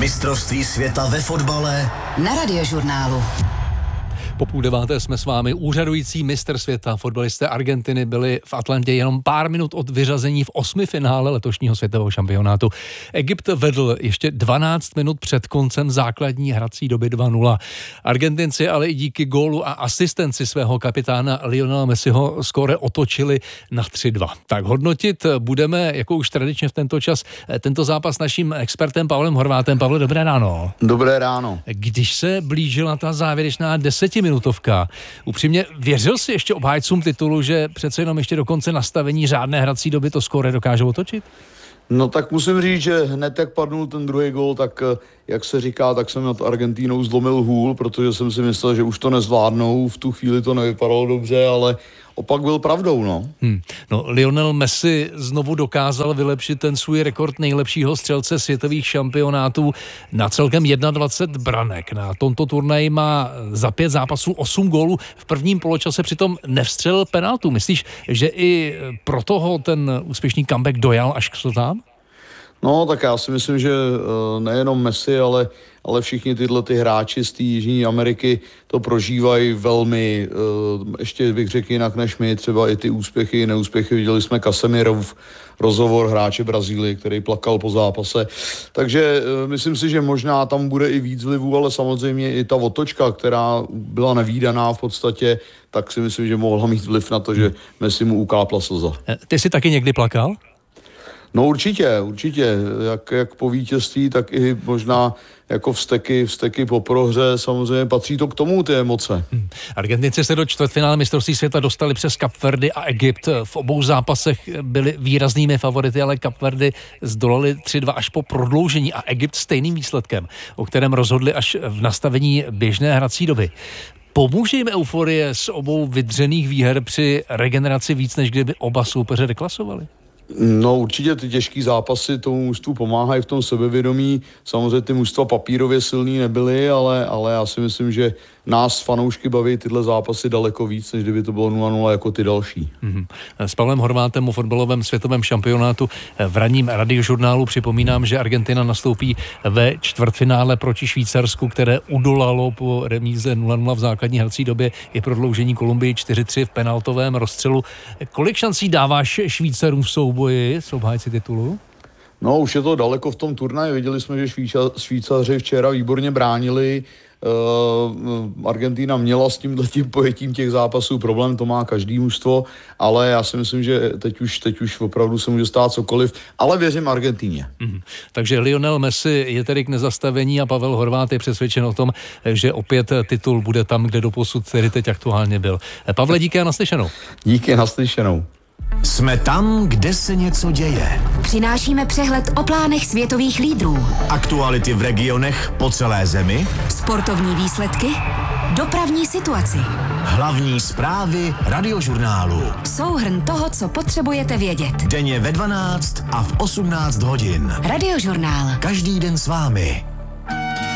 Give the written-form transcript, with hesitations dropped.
Mistrovství světa ve fotbale na Radiožurnálu. Po 8:30 jsme s vámi. Úřadující mistr světa, fotbalisté Argentiny byli v Atlantě jenom pár minut od vyřazení v 8. finále letošního světového šampionátu. Egypt vedl ještě 12 minut před koncem základní hrací doby 2-0. Argentinci ale i díky gólu a asistenci svého kapitána Lionela Messiho skóre otočili na 3-2. Tak hodnotit budeme, jako už tradičně v tento čas, tento zápas naším expertem Pavlem Horvátem. Pavle, dobré ráno. Dobré ráno. Když se blížila ta závěrečná 10minutovka, upřímně věřil jsi ještě obhájcům titulu, že přece jenom ještě do konce nastavení řádné hrací doby to skóre dokážou otočit? No tak musím říct, že hned jak padnul ten druhý gól, tak jak se říká, tak jsem nad Argentínou zlomil hůl, protože jsem si myslel, že už to nezvládnou, v tu chvíli to nevypadalo dobře, ale opak byl pravdou, no. No, Lionel Messi znovu dokázal vylepšit ten svůj rekord nejlepšího střelce světových šampionátů na celkem 21 branek. Na tomto turnaji má za 5 zápasů 8 gólů. V prvním poločase přitom nevstřelil penaltu. Myslíš, že i pro toho ten úspěšný comeback dojal až k slzám? No, tak já si myslím, že nejenom Messi, ale všichni tyhle ty hráči z té Jižní Ameriky to prožívají velmi, ještě bych řekl jinak než my, třeba i ty úspěchy, neúspěchy. Viděli jsme Casemirov rozhovor hráče Brazílie, který plakal po zápase. Takže myslím si, že možná tam bude i víc vlivu, ale samozřejmě i ta otočka, která byla nevídaná v podstatě, tak si myslím, že mohla mít vliv na to, že Messi mu ukápla slza. Ty jsi taky někdy plakal? No určitě. Jak po vítězství, tak i možná jako vzteky po prohře, samozřejmě patří to k tomu, ty emoce. Argentinci se do čtvrtfinále mistrovství světa dostali přes Kapverdy a Egypt. V obou zápasech byli výraznými favority, ale Kapverdy zdolali 3-2 až po prodloužení a Egypt stejným výsledkem, o kterém rozhodli až v nastavení běžné hrací doby. Pomůže jim euforie z obou vydřených výher při regeneraci víc, než kdyby oba soupeře deklasovali? No určitě ty těžký zápasy tomu mužstvu pomáhají v tom sebevědomí. Samozřejmě ty mužstva papírově silný nebyly, ale já si myslím, že nás fanoušky baví tyhle zápasy daleko víc, než kdyby to bylo 0-0 jako ty další. S Pavlem Horvátem o fotbalovém světovém šampionátu v ranním Radiožurnálu připomínám, že Argentina nastoupí ve čtvrtfinále proti Švýcarsku, které udolalo po remíze 0-0 v základní hrací době i prodloužení Kolumbii 4-3 v penaltovém rozstřelu. Kolik šancí dáváš Švýcarům v souboji s obhájci titulu? No už je to daleko v tom turnaji. Viděli jsme, že Švýcaři včera výborně bránili. Argentina měla s tímhletím pojetím těch zápasů problém, to má každý mužstvo, ale já si myslím, že teď už opravdu se může stát cokoliv, ale věřím Argentíně. Takže Lionel Messi je tedy k nezastavení a Pavel Horvát je přesvědčen o tom, že opět titul bude tam, kde doposud tedy teď aktuálně byl. Pavle, díky a naslyšenou. Díky, naslyšenou. Jsme tam, kde se něco děje. Přinášíme přehled o plánech světových lídrů. Aktuality v regionech po celé zemi. Sportovní výsledky, dopravní situaci. Hlavní zprávy Radiožurnálu. Souhrn toho, co potřebujete vědět. Denně ve 12 a v 18 hodin. Radiožurnál. Každý den s vámi.